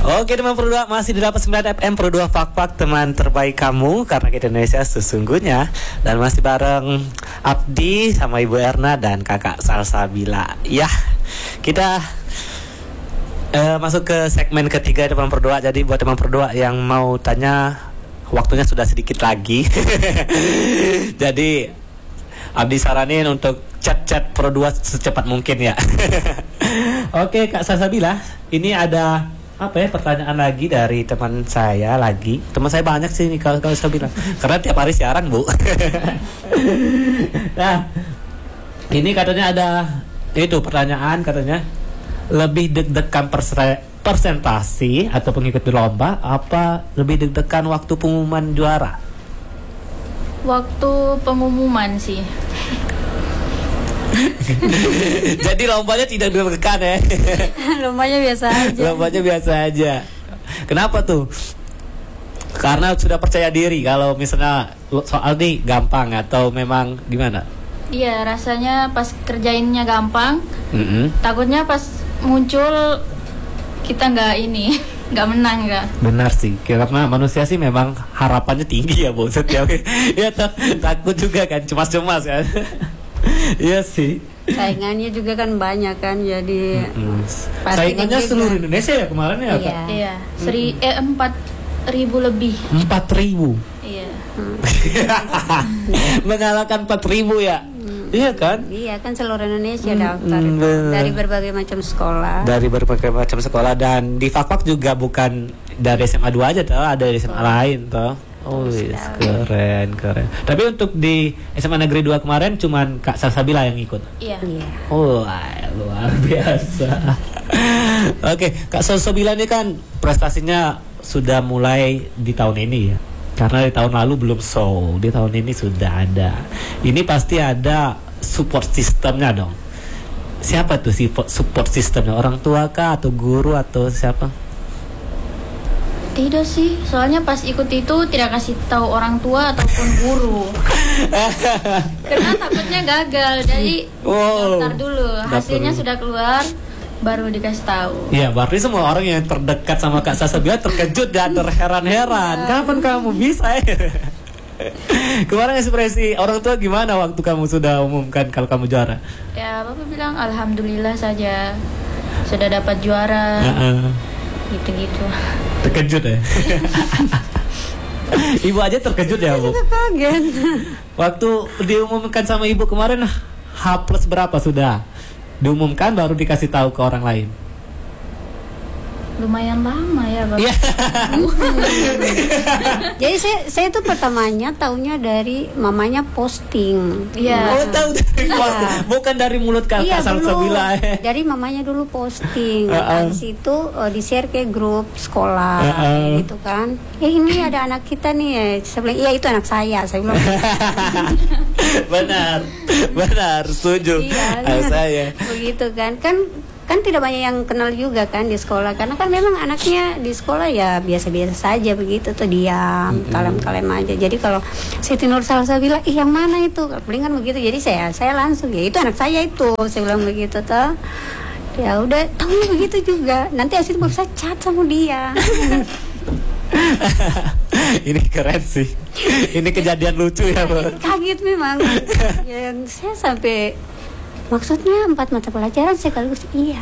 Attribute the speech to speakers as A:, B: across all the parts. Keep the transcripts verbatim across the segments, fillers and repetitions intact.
A: Oke teman Pro dua, masih di delapan puluh sembilan F M Pro dua Fak-Fak, teman terbaik kamu karena kita Indonesia sesungguhnya. Dan masih bareng Abdi sama Ibu Erna dan Kakak Salsabila. Ya, kita uh, masuk ke segmen ketiga teman Pro dua. Jadi buat teman Pro dua yang mau tanya, waktunya sudah sedikit lagi. Jadi Abdi saranin untuk chat-chat Pro dua secepat mungkin ya. Oke Kak Salsabila, ini ada apa ya pertanyaan lagi dari teman saya lagi. Teman saya banyak sih nih kalau kalau saya bilang. Karena tiap hari siaran, Bu. Nah, ini katanya ada itu pertanyaan katanya, lebih deg-degan presentasi atau pengikuti lomba, apa lebih deg-degan waktu pengumuman juara?
B: Waktu pengumuman sih.
A: Jadi lombanya tidak deg-degan ya?
B: Lombanya biasa aja.
A: Lombanya biasa aja. Kenapa tuh? Karena sudah percaya diri kalau misalnya soal nih gampang atau memang gimana?
B: Iya, rasanya pas kerjainnya gampang.
A: Mm-hmm.
B: Takutnya pas muncul kita nggak ini, nggak menang nggak.
A: Benar sih, karena manusia sih memang harapannya tinggi ya, Bu. Setiap ya takut juga kan, cemas-cemas kan. Iya sih.
C: Saingannya juga kan banyak kan, jadi
A: mm-hmm. saingannya seluruh Indonesia ya kemarin ya,
C: iya.
A: Kak?
B: Iya, seri eh empat ribu lebih.
A: Empat ribu.
B: Iya.
A: Mengalahkan empat ribu ya. Hmm. Iya kan?
C: Iya kan seluruh Indonesia hmm, daftar
A: hmm,
C: itu. Dari berbagai macam sekolah.
A: Dari berbagai macam sekolah, dan di Fak-Fak juga bukan dari S M A dua aja toh, ada di S M A oh. lain toh. Oh, yes, keren, keren. Tapi untuk di S M A Negeri dua kemarin cuman Kak Salsabila yang ikut.
B: Iya.
A: Oh, luar biasa. Oke, Kak Salsabila ini kan prestasinya sudah mulai di tahun ini ya. Karena di tahun lalu belum show, di tahun ini sudah ada. Ini pasti ada support sistemnya dong. Siapa tuh support sistemnya? Orang tua kah atau guru atau siapa?
B: Tidak sih, soalnya pas ikut itu tidak kasih tahu orang tua ataupun guru. Karena takutnya gagal, jadi
A: wow.
B: daftar dulu. Hasilnya daftar sudah keluar, baru dikasih tahu.
A: Iya, berarti semua orang yang terdekat sama Kak Salsabila terkejut dan terheran-heran. Kapan kamu bisa ya? Kemarin ekspresi orang tua gimana waktu kamu sudah umumkan kalau kamu juara?
B: Ya, Bapak bilang alhamdulillah saja sudah dapat juara.
A: Uh-uh.
B: Gitu-gitu.
A: Terkejut ya? Ibu aja terkejut ya, Bu?
C: Kaget.
A: Waktu diumumkan sama ibu kemarin, H plus berapa sudah diumumkan baru dikasih tahu ke orang lain?
B: Lumayan lama ya, Bapak.
A: Yeah.
C: Jadi saya saya tuh pertamanya taunya dari mamanya posting.
B: Iya.
A: Oh, tahu dari ya. Bukan dari mulut Kak
C: iya,
A: Salsabila.
C: Dari mamanya dulu posting.
A: Uh-uh.
C: Di situ uh, di-share ke grup sekolah
A: uh-uh.
C: gitu kan. Eh ini ada anak kita nih. Saya bilang, iya itu anak saya. Saya bilang.
A: Benar. Benar, setuju.
C: Iya.
A: Anak saya.
C: Begitu kan. Kan kan tidak banyak yang kenal juga kan di sekolah, karena kan memang anaknya di sekolah ya biasa-biasa saja begitu tuh, diam, mm-hmm. kalem-kalem aja. Jadi kalau Siti Nur Salsabila, ih yang mana itu? Paling kan begitu. Jadi saya saya langsung, ya itu anak saya itu, saya bilang begitu tuh. Ya udah, tahu begitu juga. Nanti Asyik baru saya chat sama dia.
A: Ini keren sih. Ini kejadian lucu ya, Bu.
C: Kaget memang. Ya, saya sampai maksudnya empat mata pelajaran sekaligus, iya.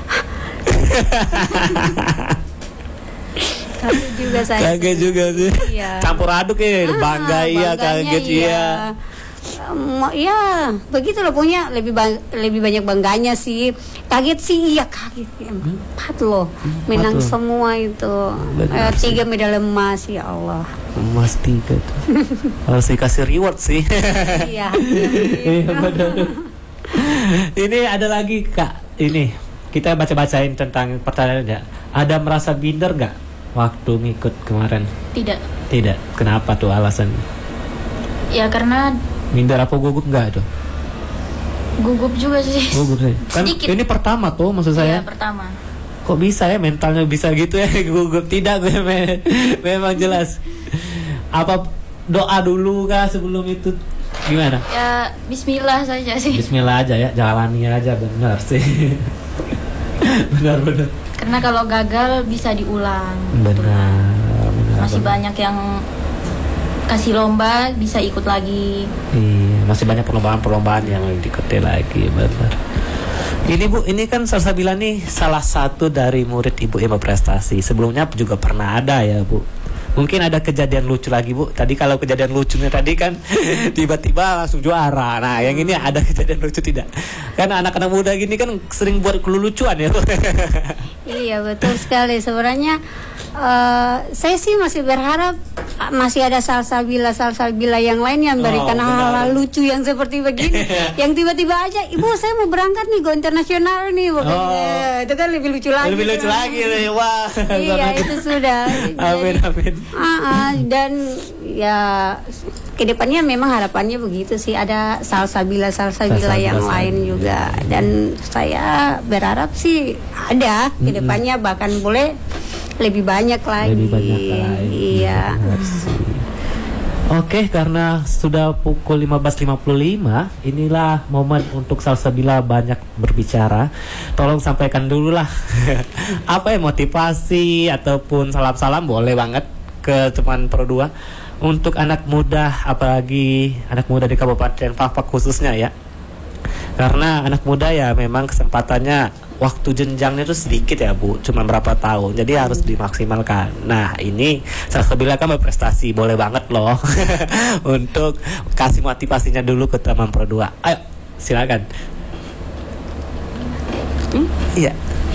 C: Kaget juga saya.
A: Kaget juga sih.
C: Iya.
A: Campur aduk ya, bangga ah, iya, kaget iya.
C: Um, ya, begitu loh, punya lebih bang, lebih banyak bangganya sih. Kaget sih, iya kaget. Empat loh, menang loh. Semua itu. Eh, tiga medali emas, ya Allah.
A: Emas tiga tuh. Harus dikasih reward sih.
C: Iya.
A: Iya benar. Ini ada lagi Kak, ini kita baca-bacain tentang pertanyaannya. Ada merasa minder gak waktu ngikut kemarin?
B: Tidak.
A: Tidak, kenapa tuh alasannya?
B: Ya karena
A: minder apa gugup gak tuh?
B: Gugup juga sih.
A: Gugup sih. Kan
B: sedikit. Ini
A: pertama tuh maksud saya.
B: Iya, pertama.
A: Kok bisa ya mentalnya bisa gitu ya gugup? Tidak, memang jelas. Apa doa dulu kah sebelum itu? Gimana?
B: Ya bismillah saja sih.
A: Bismillah aja ya, jalani aja, benar sih. Benar-benar.
B: Karena kalau gagal bisa diulang.
A: Benar, benar.
B: Masih banyak yang kasih lomba bisa ikut lagi.
A: Iya, masih banyak perlombaan-perlombaan yang diikuti lagi, benar. Ini Bu, ini kan Salsabila nih salah satu dari murid Ibu yang berprestasi. Sebelumnya juga pernah ada ya Bu. Mungkin ada kejadian lucu lagi Bu. Tadi kalau kejadian lucunya tadi kan tiba-tiba langsung juara. Nah yang ini ada kejadian lucu tidak? Kan anak-anak muda gini kan sering buat kelucuan ya Bu.
C: Iya betul sekali. Sebenarnya uh, saya sih masih berharap uh, masih ada Salsabila Salsabila yang lain yang memberikan
A: Oh,
C: hal-hal
A: benar.
C: lucu yang seperti begini. Yang tiba-tiba aja, ibu saya mau berangkat nih go internasional nih. Bukan,
A: Oh.
C: eh, itu kan lebih lucu lagi.
A: Lebih lucu lagi nih. Wah.
C: Iya itu sudah.
A: Amin
C: Jadi,
A: amin.
C: uh, uh, dan ya kedepannya memang harapannya begitu sih, ada Salsabila Salsabila
A: Salsabila,
C: yang
A: Salsabila.
C: lain juga, dan saya berharap sih ada kedepannya, bahkan boleh lebih banyak lagi.
A: Lebih banyak lagi.
C: Iya.
A: Benar sih. Oke, karena sudah pukul lima belas lima puluh lima, inilah momen untuk Salsabila banyak berbicara. Tolong sampaikan dulu lah apa ya, motivasi ataupun salam-salam boleh banget ke teman Pro dua untuk anak muda, apalagi anak muda di Kabupaten Fakfak khususnya ya. Karena anak muda ya memang kesempatannya, waktu jenjangnya itu sedikit ya Bu, cuma berapa tahun, jadi harus dimaksimalkan. Nah ini Salsabila kan berprestasi, boleh banget loh untuk kasih motivasinya dulu ke teman Pro dua. Ayo silakan. Hmm? Iya.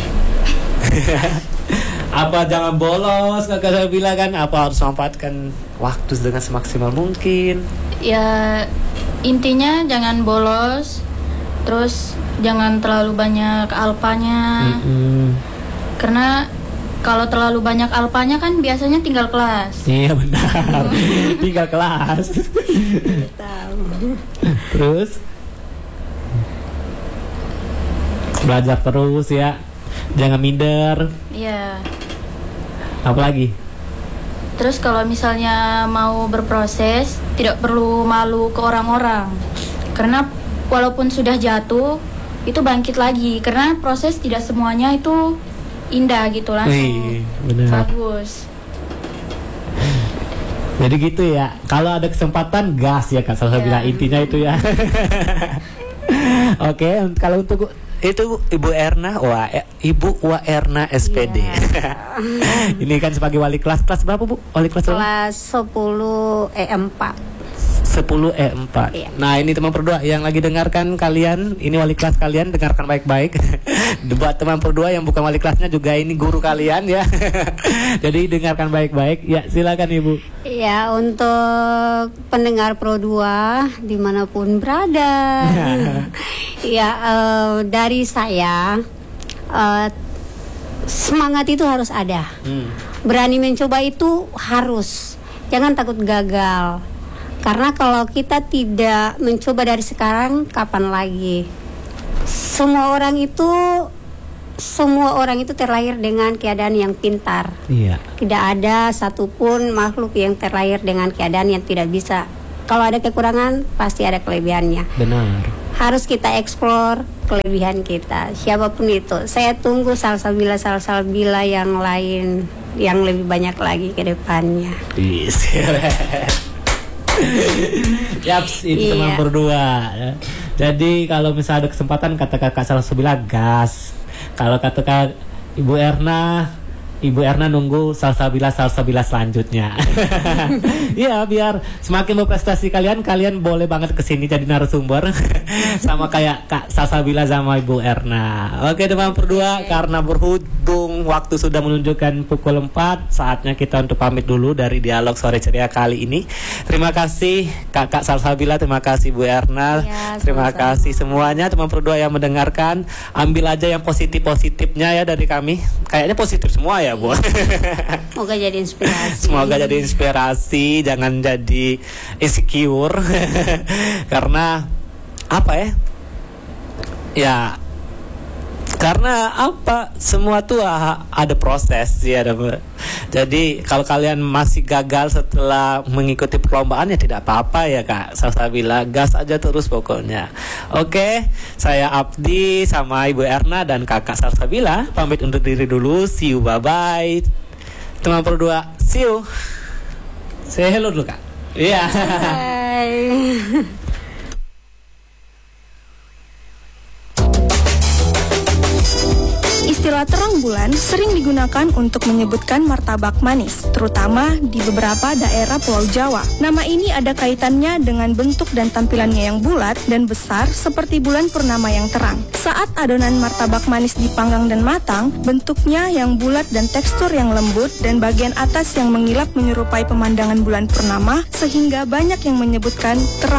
A: Apa jangan bolos, kakak Salsabila kan, apa harus memanfaatkan waktu dengan semaksimal mungkin.
B: Ya intinya jangan bolos, terus jangan terlalu banyak alpanya.
A: Mm-mm.
B: Karena kalau terlalu banyak alpanya kan biasanya tinggal kelas.
A: Iya benar, tinggal kelas. Terus belajar terus ya, jangan minder.
B: Iya.
A: Apalagi?
B: Terus kalau misalnya mau berproses, tidak perlu malu ke orang-orang. Karena walaupun sudah jatuh, itu bangkit lagi. Karena proses tidak semuanya itu indah gitu langsung.
A: Wih, benar.
B: Bagus.
A: Jadi gitu ya. Kalau ada kesempatan gas ya Kak Salsabila,
B: Iya.
A: intinya itu ya. Oke, kalau untuk itu Ibu Erna, wah eh, Ibu Wa Erna S P D.
C: Iya.
A: Ini kan sebagai wali kelas, kelas berapa Bu? Wali kelas berapa?
C: Kelas sepuluh E empat.
A: sepuluh E empat.
C: Iya.
A: Nah ini teman Pro dua yang lagi dengarkan kalian, ini wali kelas kalian, dengarkan baik-baik. Buat teman Pro dua yang bukan wali kelasnya juga ini guru kalian ya. Jadi dengarkan baik-baik. Ya silakan Ibu.
C: Ya, untuk pendengar Pro dua dimanapun berada. Ya, eh, dari saya eh, semangat itu harus ada.
A: Hmm.
C: Berani mencoba itu harus. Jangan takut gagal. Karena kalau kita tidak mencoba dari sekarang, kapan lagi? Semua orang itu semua orang itu terlahir dengan keadaan yang pintar.
A: Iya.
C: Tidak ada satupun makhluk yang terlahir dengan keadaan yang tidak bisa. Kalau ada kekurangan, pasti ada kelebihannya.
A: Benar.
C: Harus kita eksplor kelebihan kita, siapapun itu. Saya tunggu Salsabila Salsabila yang lain, yang lebih banyak lagi ke depannya.
A: Yaps, ini
C: Iya.
A: teman berdua ya. Jadi kalau misalnya ada kesempatan, kata kakak Salsabila gas. Kalau kata kak Ibu Erna, Ibu Erna nunggu Salsabila Salsabila selanjutnya. Iya, biar semakin berprestasi kalian, kalian boleh banget kesini jadi narasumber sama kayak Kak Salsabila sama Ibu Erna. Oke teman berdua, karena berhubung waktu sudah menunjukkan pukul empat, saatnya kita untuk pamit dulu dari dialog sore ceria kali ini. Terima kasih Kakak Salsabila, terima kasih Bu Erna,
C: Ya,
A: terima
C: sama-sama.
A: kasih semuanya teman berdua yang mendengarkan. Ambil aja yang positif-positifnya ya dari kami. Kayaknya positif semua ya Bu.
C: Semoga jadi inspirasi.
A: Semoga jadi inspirasi, jangan jadi insecure. Karena apa ya? Ya Karena apa? Semua tuh ah, ada proses ya. Ada. Jadi kalau kalian masih gagal setelah mengikuti perlombaan ya tidak apa-apa ya Kak Salsabila, gas aja terus pokoknya. Oke, saya Abdi sama Ibu Erna dan Kakak Salsabila pamit undur diri dulu. See you, bye bye. Teman berdua, see you. Say hello dulu Kak. Iya.
C: Bye.
D: Istilah terang bulan sering digunakan untuk menyebutkan martabak manis, terutama di beberapa daerah Pulau Jawa. Nama ini ada kaitannya dengan bentuk dan tampilannya yang bulat dan besar seperti bulan purnama yang terang. Saat adonan martabak manis dipanggang dan matang, bentuknya yang bulat dan tekstur yang lembut dan bagian atas yang mengilap menyerupai pemandangan bulan purnama, sehingga banyak yang menyebutkan terang